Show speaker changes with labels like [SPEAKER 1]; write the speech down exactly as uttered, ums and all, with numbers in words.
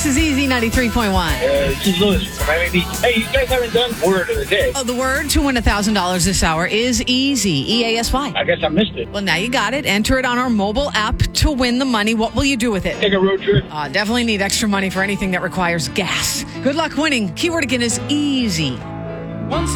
[SPEAKER 1] This is Easy ninety-three point one.
[SPEAKER 2] Uh, this is Lewis from Miami Beach. Hey, you guys haven't done word of the day.
[SPEAKER 1] Oh, the word to win one thousand dollars this hour is easy. E A S Y.
[SPEAKER 2] I guess I missed it.
[SPEAKER 1] Well, now you got it. Enter it on our mobile app to win the money. What will you do with it?
[SPEAKER 2] Take a road trip.
[SPEAKER 1] Uh, definitely need extra money for anything that requires gas. Good luck winning. Keyword again is easy.